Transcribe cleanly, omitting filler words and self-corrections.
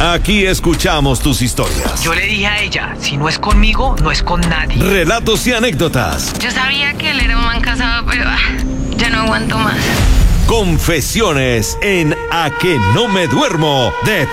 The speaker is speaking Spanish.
Aquí escuchamos tus historias. Yo le dije a ella, si no es conmigo, no es con nadie. Relatos y anécdotas. Yo sabía que él era un man casado, pero ya no aguanto más. Confesiones en A que no me duermo de